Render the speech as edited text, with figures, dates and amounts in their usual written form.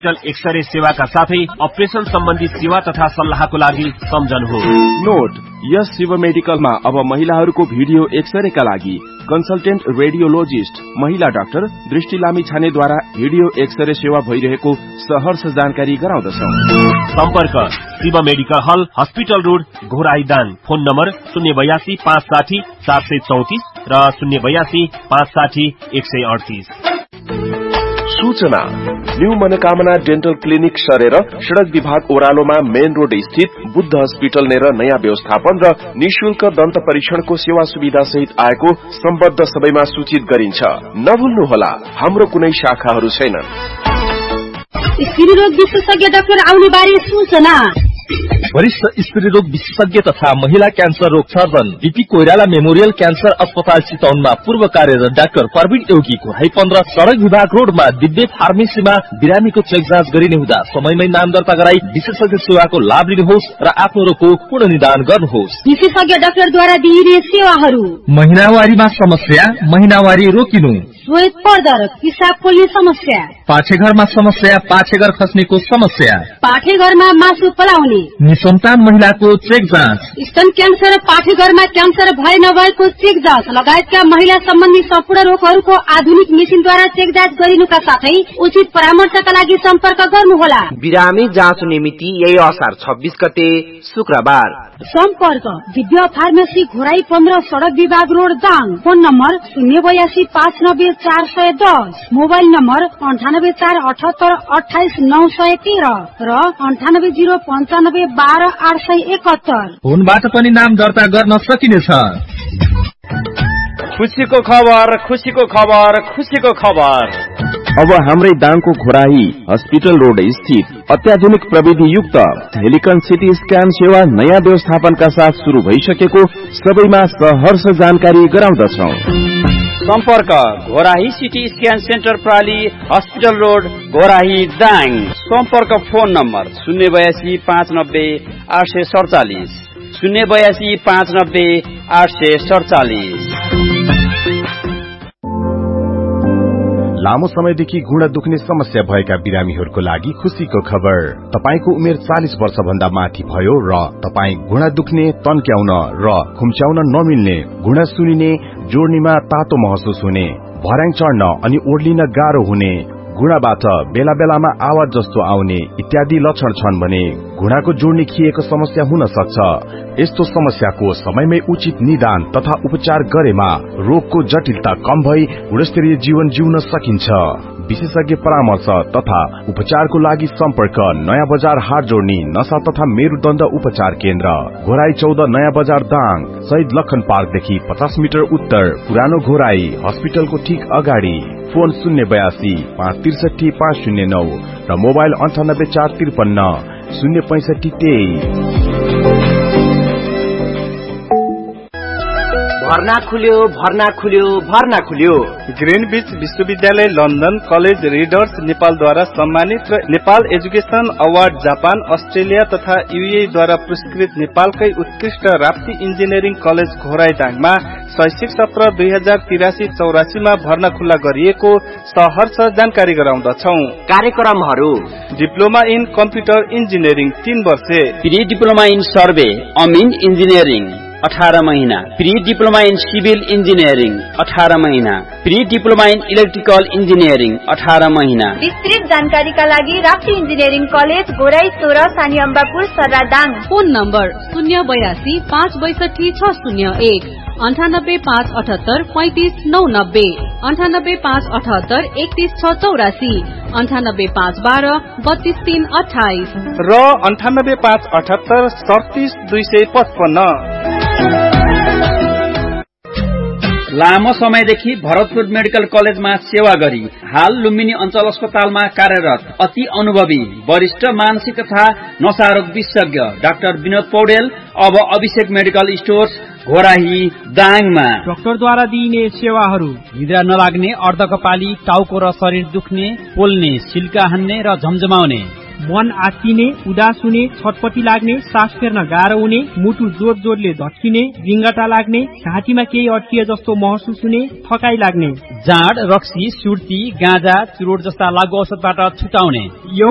Hospital x-ray सेवाका साथै operation सम्बन्धी सेवा तथा सल्लाहको लागि सम्झनुहोस्। नोट, यस शिव मेडिकलमा अब महिलाहरूको भिडियो एक्सरेका लागि कन्सल्टेन्ट रेडियोलोजिस्ट महिला डाक्टर दृष्टि लामिछानेद्वारा भिडियो एक्सरे सेवा भइरहेको सहर्ष जानकारी गराउँदछौं। सम्पर्क शिव मेडिकल हल, हस्पिटल रोड, घोराईदाङ। फोन नम्बर 082 560 434 र 082 560 138। सूचना, न्यू मनोकामना डेन्टल क्लिनिक सरेर सड़क विभाग ओह्रालोमा मेन रोड स्थित बुद्ध हस्पिटल नेर नयाँ व्यवस्थापन र निशुल्क दन्त परीक्षणको सेवा सुविधा सहित आएको सम्बद्ध सबैमा सूचित गरिन्छ। नभुल्नुहोला, हाम्रो कुनै शाखाहरू छैनन्। स्त्रीरोग विशेषज्ञ डाक्टर आउने बारे सूचना। वरिष्ठ स्त्रीरोग विशेषज्ञ तथा महिला क्यान्सर रोग surgeon DP Koirala memorial cancer अस्पताल चितवनमा पूर्व कार्यरत डाक्टर प्रवीण योगी घोराई 15 सड़क विभाग रोडमा दिव्य फार्मेसीमा बिरामीको चेक जाँच गरिने हुँदा समयमै नाम दर्ता गराई विशेषज्ञ सेवाको लाभ लिनुहोस् र आफ्नो रोगको पूर्ण निदान गर्नुहोस्। विशेषज्ञ डाक्टरद्वारा दिइने सेवाहरू: महिनावारीमा समस्या, महिनावारी रोकिनु, श्वेत पर्दर, पिसाब पोल्ने समस्या, पाठेघरमा समस्या, पाठेघर खस्नेको समस्या, पाठेघरमा मासु पलाउने, निसन्तान महिलाको चेक जाँच, स्तन क्यान्सर, पाठेघरमा क्यान्सर भए नभएको चेक जाँच लगायतका महिला सम्बन्धी सम्पूर्ण रोगहरूको आधुनिक मेसिनद्वारा चेक जाँच गरिनुका साथै उचित परामर्शका लागि सम्पर्क गर्नुहोला। बिरामी जाँच निमिति यही असार 26 गते शुक्रबार। सम्पर्क दिव्य फार्मेसी घोराई 15 सड़क विभाग road Dang. Phone number 082 590 410, mobile number 98 478 28 913 र 98 095 12 871। फोनबाट पनि नाम दर्ता गर्न सकिनेछ। खुसीको खबर, खुसीको खबर, खुसीको खबर। अब हाम्रै दाङको घोराई हस्पिटल रोड स्थित अत्याधुनिक प्रविधि युक्त हेलिकन सिटी स्क्यान सेवा नयाँ व्यवस्थापनका साथ शुरू भइसकेको सबैमा सहर्ष जानकारी गराउँदछौं। सम्पर्क Ghorahi CT scan centre प्राली, hospital road, Ghorahi Dang. सम्पर्क फोन नम्बर 082 590 847, 082 590 847। लामो समयदेखि घुँडा दुख्ने समस्या भएका बिरामीहरूको लागि खुशीको खबर। तपाईको उमेर 40 वर्ष भन्दा माथि भयो र तपाई घुँडा दुख्ने, तन्क्याउन र खुम्च्याउन नमिल्ने, घुँडा सुनिने, जोड्नीमा तातो महसुस हुने, भर्याङ चढ्न अनि ओर्लिन गाह्रो हुने, घुँडाबाट बेला बेलामा आवाज जस्तो आउने इत्यादि लक्षण छन् भने घुँडाको जोड्नी खिएको समस्या हुन सक्छ। यस्तो समस्याको समयमै उचित निदान तथा उपचार गरेमा रोगको जटिलता कम भई गुणस्तरीय जीवन जिउन सकिन्छ। विशेषज्ञ परामर्श तथा उपचारको लागि सम्पर्क नयाँ बजार हाट जोड्नी नशा तथा मेरुदण्ड उपचार केन्द्र, घोराई 14 नयाँ बजार दाङ, शहीद लखन पार्कदेखि 50 मिटर उत्तर, पुरानो घोराई हस्पिटलको ठीक अगाडि। फोन 082 563 509 र मोबाइल 98 453 065 23। भर्ना खुल्यो, भर्ना खुल्यो, भर्ना खुल्यो। ग्रीनविच विश्वविद्यालय लन्डन कलेज रिडर्स नेपालद्वारा सम्मानित र Nepal education award Japan, Australia तथा यूए द्वारा पुरस्कृत नेपालकै उत्कृष्ट राप्ती इन्जिनियरिङ कलेज घोराईदाङमा शैक्षिक सत्र 2083-84 मा भर्ना खुल्ला गरिएको सहर्ष जानकारी गराउँदछौ। कार्यक्रमहरू: डिप्लोमा इन कम्प्युटर इन्जिनियरिङ 3 वर्षे, pre diploma in survey Amin engineering 18 महिना, pre diploma in civil engineering 18 महिना, pre diploma in electrical engineering 18 महिना। विस्तृत जानकारीका लागि राप्ती इन्जिनियरिङ कलेज घोराई 16 सानी अम्बापुर सर्रादाङ। फोन नम्बर 082 562 601, 98 578 35 990, 98 578 31 684, 98 512 32 328 र 98 578 37 255। लामो समयदेखि भरतपुर मेडिकल कलेजमा सेवा गरी हाल लुम्बिनी अञ्चल अस्पतालमा कार्यरत अति अनुभवी वरिष्ठ मानसिक तथा नशारोग विशेषज्ञ डाक्टर विनोद पौडेल अब अभिषेक मेडिकल स्टोर्स घोराही दाङमा डाक्टरद्वारा दिइने सेवाहरू: निद्रा नलाग्ने, अर्धकपाली, टाउको र शरीर दुख्ने, पोल्ने, सिल्का हान्ने र झमझमाउने, मन आत्तिने, उदास हुने, छटपटी लाग्ने, सास फेर्न गाह्रो हुने, मुटु जोर जोरले धड्किने, रिङ्गटा लाग्ने, छातीमा केही अड्किए जस्तो महसुस हुने, थकाइ लाग्ने, जाँड, रक्सी, सुर्ती, गाँजा, चुरोट जस्ता लागु औषधबाट छुटाउने,